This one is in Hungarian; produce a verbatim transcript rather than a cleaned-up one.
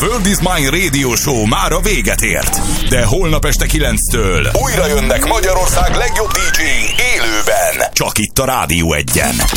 World is Mine Radio Show már a véget ért. De holnap este kilenctől újra jönnek Magyarország legjobb dé dzséi élőben. Csak itt a Rádió Egyen.